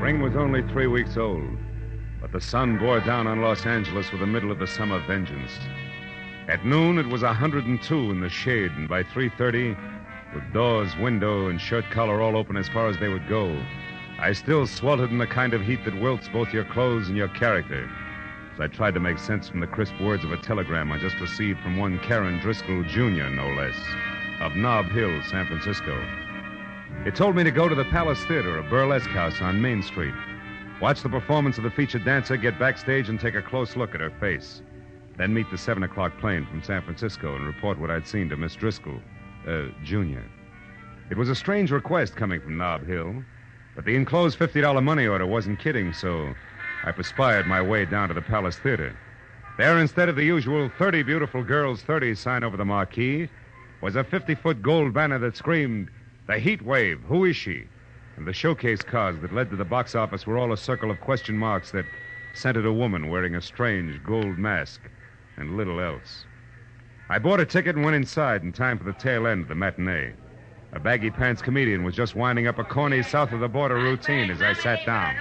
Spring was only 3 weeks old, but the sun bore down on Los Angeles with the middle of the summer vengeance. At noon, it was 102 in the shade, and by 3:30, with doors, window, and shirt collar all open as far as they would go, I still sweltered in the kind of heat that wilts both your clothes and your character, as I tried to make sense from the crisp words of a telegram I just received from one Karen Driscoll Jr., no less, of Nob Hill, San Francisco. It told me to go to the Palace Theater, a burlesque house on Main Street, watch the performance of the featured dancer, get backstage, and take a close look at her face. Then meet the 7 o'clock plane from San Francisco and report what I'd seen to Miss Driscoll, Jr. It was a strange request coming from Nob Hill, but the enclosed $50 money order wasn't kidding, so I perspired my way down to the Palace Theater. There, instead of the usual 30 beautiful girls, 30 sign over the marquee, was a 50-foot gold banner that screamed, "The Heat Wave, who is she?" And the showcase cars that led to the box office were all a circle of question marks that centered a woman wearing a strange gold mask and little else. I bought a ticket and went inside in time for the tail end of the matinee. A baggy-pants comedian was just winding up a corny south-of-the-border routine as I sat down.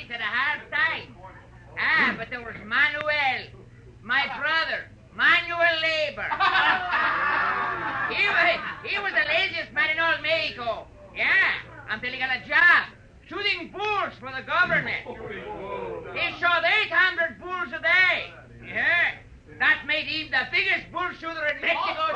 But there was Manuel, my brother, Manuel Labor. He was the laziest man in all Mexico. Yeah, until he got a job shooting bulls for the government. He shot 800 bulls a day. Yeah, that made him the biggest bull shooter in Mexico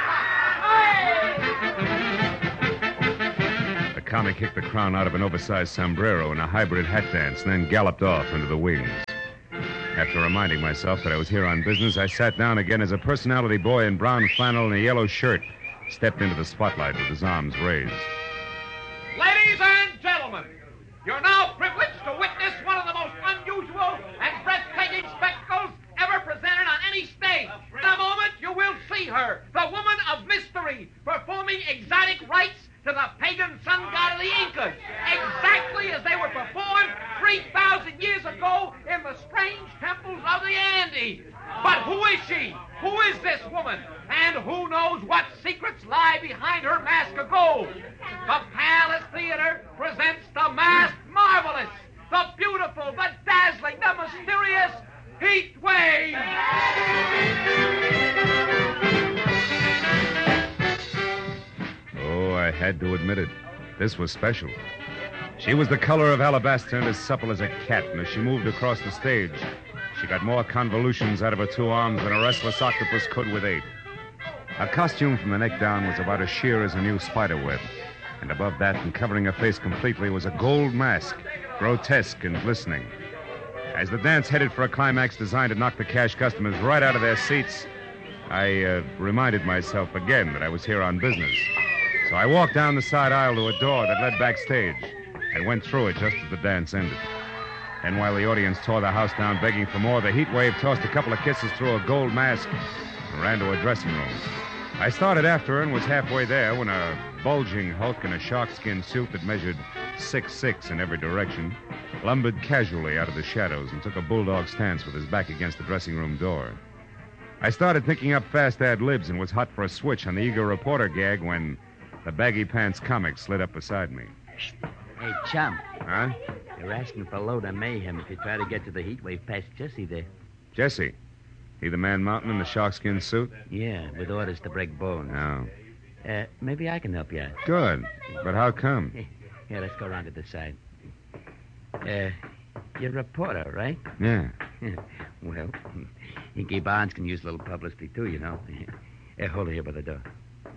City. The comic kicked the crown out of an oversized sombrero in a hybrid hat dance and then galloped off into the wings. After reminding myself that I was here on business, I sat down again as a personality boy in brown flannel and a yellow shirt stepped into the spotlight with his arms raised. Ladies and gentlemen, you're now privileged to witness one of the most unusual and breathtaking spectacles ever presented on any stage. In a moment, you will see her, the woman of mystery, performing exotic rites to the pagan sun god of the Incas, exactly as they were performed 3,000 years ago in the strange temples of the Andes. But who is she? Who is this woman? And who knows what secrets lie behind her mask of gold? The Palace Theater presents the masked marvelous, the beautiful, the dazzling, the mysterious Heat Wave. Oh, I had to admit it. This was special. She was the color of alabaster and as supple as a cat, and as she moved across the stage, she got more convolutions out of her two arms than a restless octopus could with 8. Her costume from the neck down was about as sheer as a new spider web, and above that, and covering her face completely, was a gold mask, grotesque and glistening. As the dance headed for a climax designed to knock the cash customers right out of their seats, I reminded myself again that I was here on business. So I walked down the side aisle to a door that led backstage. I went through it just as the dance ended. And while the audience tore the house down begging for more, the Heat Wave tossed a couple of kisses through a gold mask and ran to a dressing room. I started after her and was halfway there when a bulging hulk in a sharkskin suit that measured 6'6" in every direction lumbered casually out of the shadows and took a bulldog stance with his back against the dressing room door. I started thinking up fast ad-libs and was hot for a switch on the eager reporter gag when the baggy-pants comic slid up beside me. Hey, chum. Huh? They're asking for a load of mayhem if you try to get to the Heat Wave past Jesse there. Jesse? He the man mountain in the sharkskin suit? Yeah, with orders to break bones. No. Maybe I can help you out. Good. But how come? Here, let's go around to the side. You're a reporter, right? Yeah. Well, Inky Barnes can use a little publicity, too, you know. Hold it here by the door.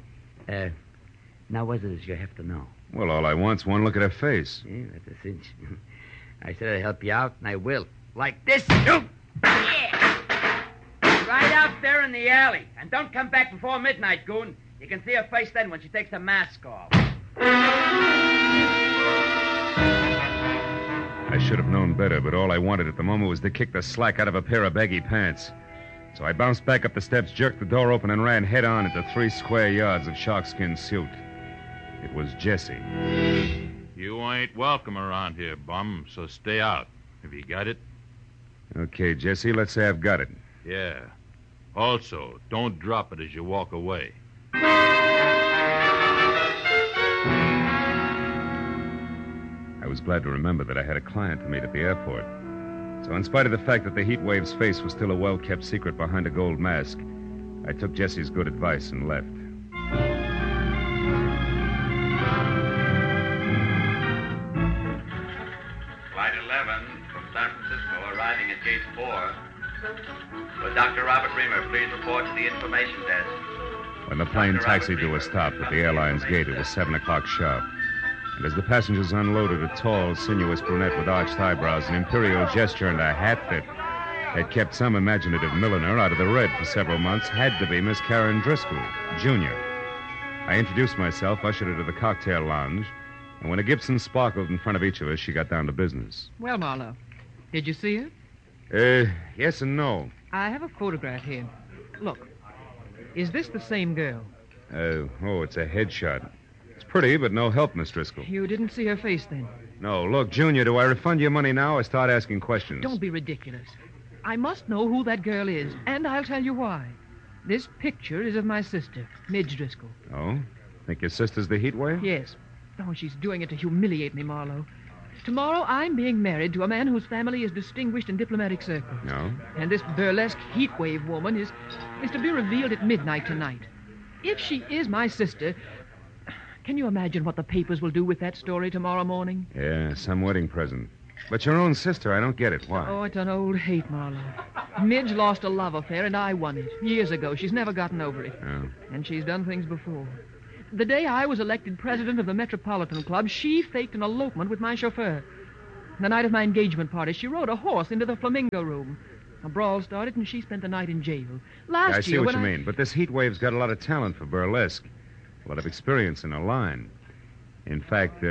Now, what is it you have to know? Well, all I want's one look at her face. Yeah, that's a cinch. I said I'd help you out, and I will. Like this. Yeah. Right out there in the alley. And don't come back before midnight, Goon. You can see her face then when she takes the mask off. I should have known better, but all I wanted at the moment was to kick the slack out of a pair of baggy pants. So I bounced back up the steps, jerked the door open, and ran head-on into 3 square yards of sharkskin suit. It was Jesse. You ain't welcome around here, bum, so stay out. Have you got it? Okay, Jesse, let's say I've got it. Yeah. Also, don't drop it as you walk away. I was glad to remember that I had a client to meet at the airport. So in spite of the fact that the heat wave's face was still a well-kept secret behind a gold mask, I took Jesse's good advice and left. Flight 11 from San Francisco arriving at Gate 4. Will Dr. Robert Reamer please report to the information desk? When the plane taxied to a stop at the airline's gate, it was 7 o'clock sharp. And as the passengers unloaded, a tall, sinuous brunette with arched eyebrows, an imperial gesture, and a hat that had kept some imaginative milliner out of the red for several months had to be Miss Karen Driscoll, Jr. I introduced myself, ushered her to the cocktail lounge, and when a Gibson sparkled in front of each of us, she got down to business. Well, Marlowe, did you see her? Yes and no. I have a photograph here. Look, is this the same girl? It's a headshot. It's pretty, but no help, Miss Driscoll. You didn't see her face then? No. Look, Junior, do I refund your money now or start asking questions? Don't be ridiculous. I must know who that girl is, and I'll tell you why. This picture is of my sister, Midge Driscoll. Oh? Think your sister's the heat wave? Yes. Oh, she's doing it to humiliate me, Marlowe. Tomorrow, I'm being married to a man whose family is distinguished in diplomatic circles. No? And this burlesque heatwave woman is to be revealed at midnight tonight. If she is my sister, can you imagine what the papers will do with that story tomorrow morning? Yeah, some wedding present. But your own sister, I don't get it. Why? Oh, it's an old hate, Marlowe. Midge lost a love affair, and I won it. Years ago. She's never gotten over it. Oh. And she's done things before. The day I was elected president of the Metropolitan Club, she faked an elopement with my chauffeur. The night of my engagement party, she rode a horse into the Flamingo Room. A brawl started, and she spent the night in jail. Last year, I see what you mean, but this heat wave's got a lot of talent for burlesque. A lot of experience in her line. In fact,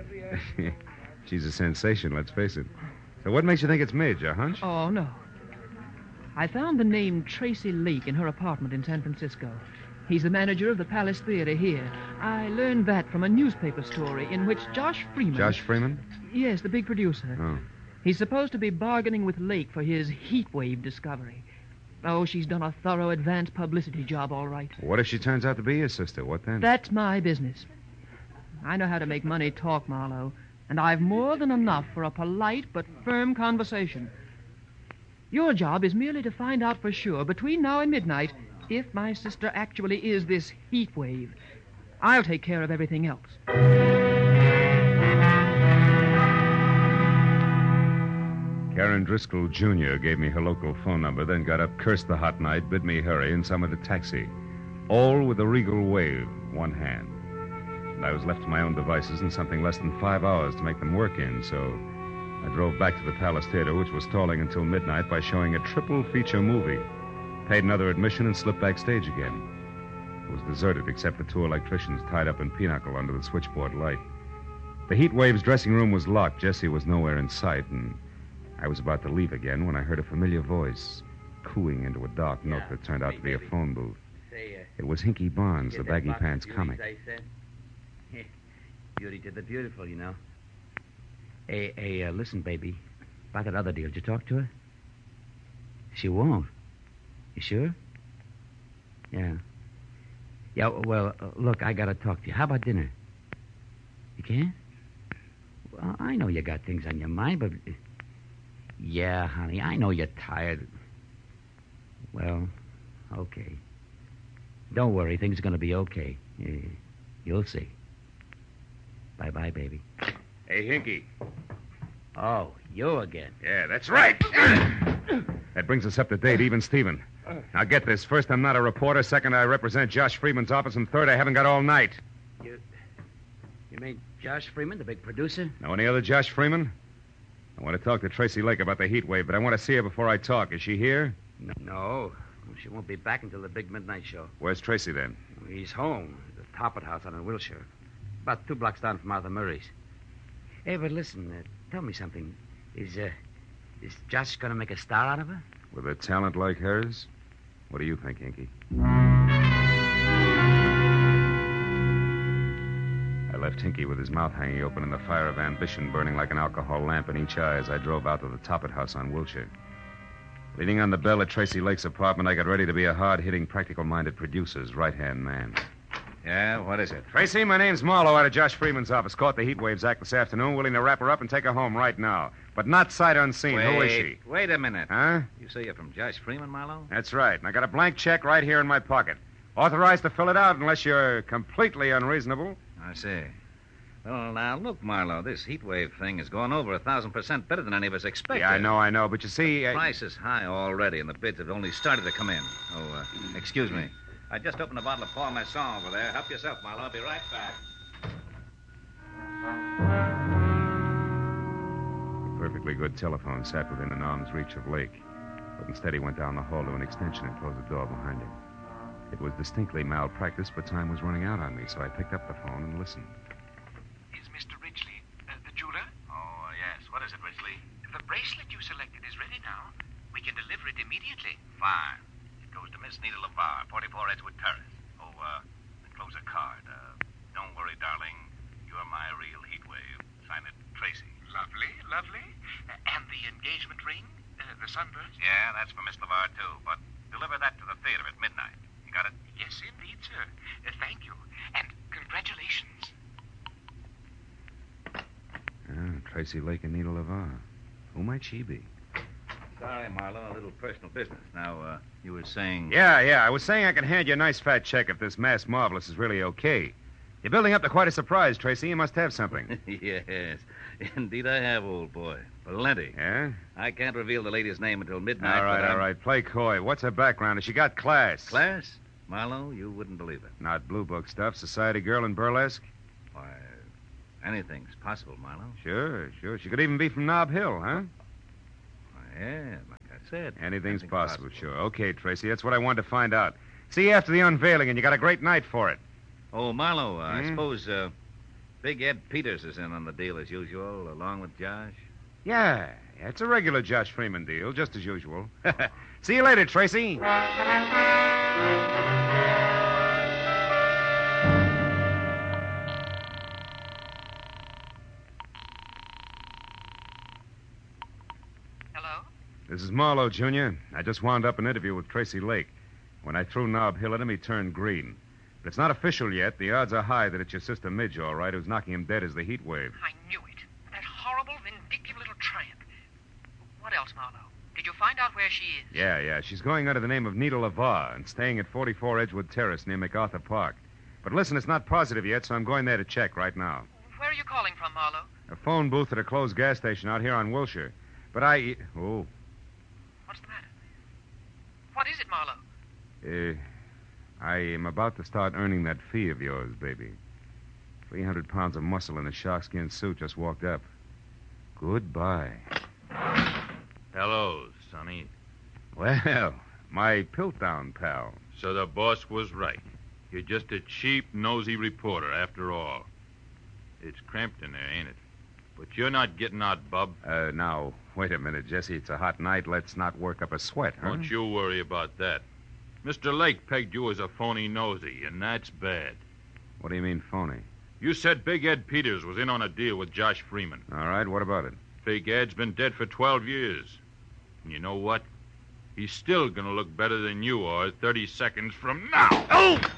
she's a sensation, let's face it. So what makes you think it's Midge, a hunch? Oh, no. I found the name Tracy Lake in her apartment in San Francisco. He's the manager of the Palace Theater here. I learned that from a newspaper story in which Josh Freeman... Josh Freeman? Yes, the big producer. Oh. He's supposed to be bargaining with Lake for his heat wave discovery. Oh, she's done a thorough advance publicity job, all right. What if she turns out to be your sister? What then? That's my business. I know how to make money talk, Marlowe, and I've more than enough for a polite but firm conversation. Your job is merely to find out for sure, between now and midnight, if my sister actually is this heat wave. I'll take care of everything else. Karen Driscoll, Jr. gave me her local phone number, then got up, cursed the hot night, bid me hurry, and summoned a taxi. All with a regal wave, one hand. And I was left to my own devices in something less than 5 hours to make them work in, so I drove back to the Palace Theater, which was stalling until midnight by showing a triple feature movie. Paid another admission and slipped backstage again. It was deserted except for 2 electricians tied up in pinochle under the switchboard light. The heat wave's dressing room was locked. Jesse was nowhere in sight, and I was about to leave again when I heard a familiar voice cooing into a dark nook that turned out to be a phone booth. It was Hinky Barnes, the baggy pants comic. Beauty to the beautiful, you know. Hey, listen, baby. About that other deal, did you talk to her? She won't. You sure? Yeah. Yeah, well, look, I gotta talk to you. How about dinner? You can't? Well, I know you got things on your mind, but... Yeah, honey, I know you're tired. Well, okay. Don't worry, things are gonna be okay. You'll see. Bye-bye, baby. Hey, Hinky. Oh, you again. Yeah, that's right. That brings us up to date, even Steven. Now get this. First, I'm not a reporter. Second, I represent Josh Freeman's office. And third, I haven't got all night. You mean Josh Freeman, the big producer? Know any other Josh Freeman? I want to talk to Tracy Lake about the heat wave, but I want to see her before I talk. Is she here? No. She won't be back until the big midnight show. Where's Tracy, then? He's home at the Toppert House on in Wilshire. About 2 blocks down from Arthur Murray's. Hey, but listen, tell me something. Is Josh going to make a star out of her? With a talent like hers? What do you think, Hinky? I left Hinky with his mouth hanging open and the fire of ambition burning like an alcohol lamp in each eye as I drove out to the Toppert House on Wilshire. Leaning on the bell at Tracy Lake's apartment, I got ready to be a hard-hitting, practical-minded producer's right-hand man. Yeah, what is it? Tracy, my name's Marlowe out of Josh Freeman's office. Caught the Heat Waves Act this afternoon. Willing to wrap her up and take her home right now. But not sight unseen. Who is she? Wait a minute. Huh? You say you're from Josh Freeman, Marlowe? That's right. And I got a blank check right here in my pocket. Authorized to fill it out unless you're completely unreasonable. I see. Well, now, look, Marlowe, this heat wave thing is going over 1,000% better than any of us expected. Yeah, I know. But you see... The price is high already, and the bids have only started to come in. Oh, excuse me. I just opened a bottle of Paul Masson over there. Help yourself, Marlowe. I'll be right back. A perfectly good telephone sat within an arm's reach of Lake. But instead he went down the hall to an extension and closed the door behind him. It was distinctly malpractice, but time was running out on me, so I picked up the phone and listened. Is Mr. Ridgely the jeweler? Oh, yes. What is it, Ridgely? The bracelet you selected is ready now. We can deliver it immediately. Fine. It goes to Miss Nita LeVar, 44 Edgewood Terrace. Oh, enclose a card. Don't worry, darling. You're my real heat wave. Sign it, Tracy. Lovely, lovely. And the engagement ring? The sunburst? Yeah, that's for Miss LeVar, too. But deliver that to the theater at midnight. You got it? Yes, indeed, sir. Thank you. And congratulations. Tracy Lake and Nita LeVar. Who might she be? Sorry, Marlowe. A little personal business. Now, you were saying... Yeah. I was saying I can hand you a nice fat check if this mass marvelous is really okay. You're building up to quite a surprise, Tracy. You must have something. Yes. Indeed I have, old boy. Plenty. Yeah? I can't reveal the lady's name until midnight. All right. Play coy. What's her background? Has she got class? Class? Marlowe, you wouldn't believe it. Not blue book stuff. Society girl in burlesque? Why, anything's possible, Marlowe. Sure. She could even be from Nob Hill, huh? Yeah, like I said. Anything's possible, sure. Okay, Tracy, that's what I wanted to find out. See you after the unveiling, and you got a great night for it. Oh, Marlowe, I suppose Big Ed Peters is in on the deal as usual, along with Josh? Yeah, it's a regular Josh Freeman deal, just as usual. See you later, Tracy. Hello? This is Marlowe, Jr. I just wound up an interview with Tracy Lake. When I threw Nob Hill at him, he turned green. But it's not official yet. The odds are high that it's your sister Midge, all right, who's knocking him dead as the heat wave. I knew it. That horrible, vindictive little tramp. What else, Marlowe? Did you find out where she is? Yeah. She's going under the name of Nita LeVar and staying at 44 Edgewood Terrace near MacArthur Park. But listen, it's not positive yet, so I'm going there to check right now. Where are you calling from, Marlowe? A phone booth at a closed gas station out here on Wilshire. But Oh. What's the matter? What is it, Marlowe? I am about to start earning that fee of yours, baby. 300 pounds of muscle in a sharkskin suit just walked up. Goodbye. Hello, Sonny. Well, my Piltdown pal. So the boss was right. You're just a cheap, nosy reporter, after all. It's cramped in there, ain't it? But you're not getting out, bub. Now, wait a minute, Jesse. It's a hot night. Let's not work up a sweat, huh? Don't you worry about that. Mr. Lake pegged you as a phony nosy, and that's bad. What do you mean, phony? You said Big Ed Peters was in on a deal with Josh Freeman. All right, what about it? Big Ed's been dead for 12 years. And you know what? He's still going to look better than you are 30 seconds from now. Oh!